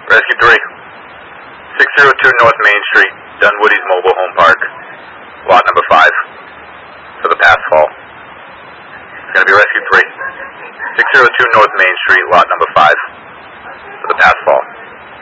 Rescue 3. 602 North Main Street, Dunwoody's Mobile Home Park. Lot number 5. For the past fall. It's going to be Rescue 3. 602 North Main Street, lot number 5. For the past fall.